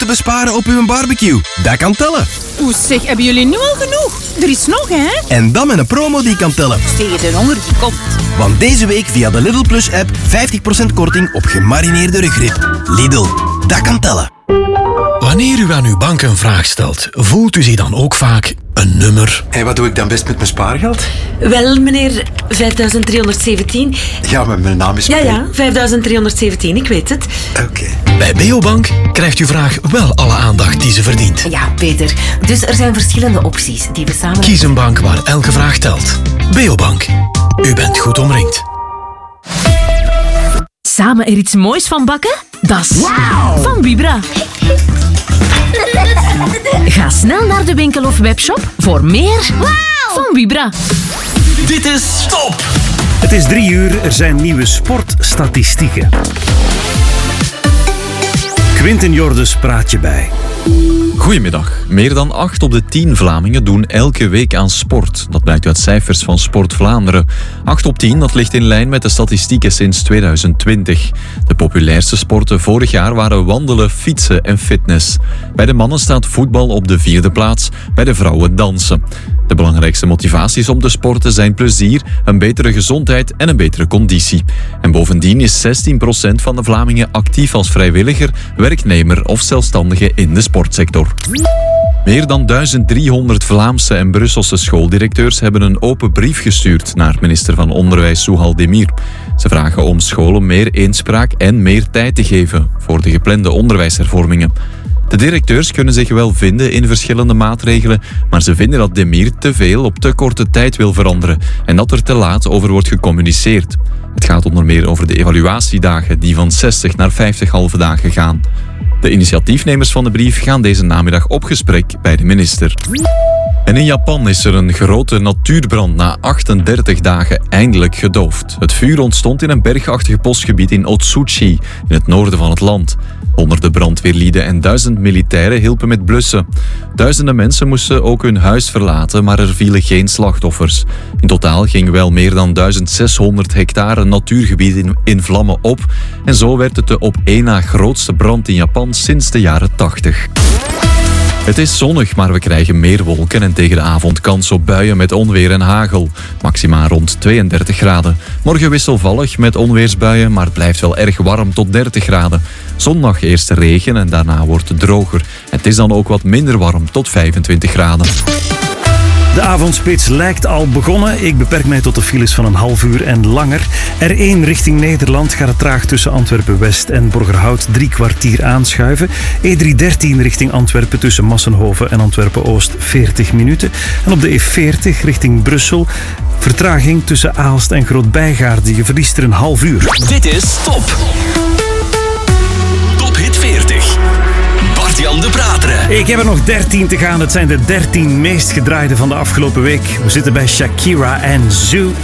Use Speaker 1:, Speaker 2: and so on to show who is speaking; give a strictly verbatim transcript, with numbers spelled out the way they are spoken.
Speaker 1: te besparen op uw barbecue. Dat kan tellen.
Speaker 2: Oeh zeg, hebben jullie nu al genoeg? Er is nog, hè?
Speaker 1: En dan met een promo die kan tellen.
Speaker 2: Tegen de honger die komt.
Speaker 1: Want deze week via de Lidl Plus app vijftig procent korting op gemarineerde rugrib. Lidl, dat kan tellen.
Speaker 3: Wanneer u aan uw bank een vraag stelt, voelt u zich dan ook vaak een nummer?
Speaker 4: En wat doe ik dan best met mijn spaargeld?
Speaker 5: Wel, meneer, vijfduizend driehonderdzeventien.
Speaker 4: Ja, maar mijn naam is...
Speaker 5: Ja, ja, vijfduizend driehonderdzeventien, ik weet het.
Speaker 4: Oké. Okay.
Speaker 3: Bij Beobank krijgt uw vraag wel alle aandacht die ze verdient.
Speaker 6: Ja, Peter. Dus er zijn verschillende opties die we samen...
Speaker 3: Kies een bank waar elke vraag telt. Beobank. U bent goed omringd.
Speaker 7: Samen er iets moois van bakken? Dat is wow. Van Vibra. Ga snel naar de winkel of webshop voor meer wow. van Vibra.
Speaker 3: Dit is Stop!
Speaker 8: Het is drie uur, er zijn nieuwe sportstatistieken. Quinten Jordens praat je bij.
Speaker 9: Goedemiddag. Meer dan acht op de tien Vlamingen doen elke week aan sport. Dat blijkt uit cijfers van Sport Vlaanderen. acht op tien, dat ligt in lijn met de statistieken sinds tweeduizend twintig. De populairste sporten vorig jaar waren wandelen, fietsen en fitness. Bij de mannen staat voetbal op de vierde plaats, bij de vrouwen dansen. De belangrijkste motivaties om te sporten zijn plezier, een betere gezondheid en een betere conditie. En bovendien is zestien procent van de Vlamingen actief als vrijwilliger, werknemer of zelfstandige in de sportsector. Meer dan duizend driehonderd Vlaamse en Brusselse schooldirecteurs hebben een open brief gestuurd naar minister van Onderwijs Zuhal Demir. Ze vragen om scholen meer inspraak en meer tijd te geven voor de geplande onderwijshervormingen. De directeurs kunnen zich wel vinden in verschillende maatregelen, maar ze vinden dat Demir te veel op te korte tijd wil veranderen en dat er te laat over wordt gecommuniceerd. Het gaat onder meer over de evaluatiedagen die van zestig naar vijftig halve dagen gaan. De initiatiefnemers van de brief gaan deze namiddag op gesprek bij de minister. En in Japan is er een grote natuurbrand na achtendertig dagen eindelijk gedoofd. Het vuur ontstond in een bergachtig bosgebied in Otsuchi, in het noorden van het land. Honderden brandweerlieden en duizend militairen hielpen met blussen. Duizenden mensen moesten ook hun huis verlaten, maar er vielen geen slachtoffers. In totaal ging wel meer dan zesduizend hectare natuurgebied in, in vlammen op. En zo werd het de op één na grootste brand in Japan sinds de jaren tachtig. Het is zonnig, maar we krijgen meer wolken en tegen de avond kans op buien met onweer en hagel. Maxima rond tweeëndertig graden. Morgen wisselvallig met onweersbuien, maar het blijft wel erg warm tot dertig graden. Zondag eerst regen en daarna wordt het droger. Het is dan ook wat minder warm tot vijfentwintig graden.
Speaker 8: De avondspits lijkt al begonnen. Ik beperk mij tot de files van een half uur en langer. R één richting Nederland gaat het traag tussen Antwerpen-West en Borgerhout drie kwartier aanschuiven. E driehonderddertien richting Antwerpen tussen Massenhoven en Antwerpen-Oost veertig minuten. En op de E veertig richting Brussel vertraging tussen Aalst en Groot-Bijgaarden. Je verliest er een half uur.
Speaker 3: Dit is Top. Top Hit veertig. Bart-Jan de Prateren.
Speaker 8: Ik heb er nog dertien te gaan. Het zijn de dertien meest gedraaide van de afgelopen week. We zitten bij Shakira en Zoo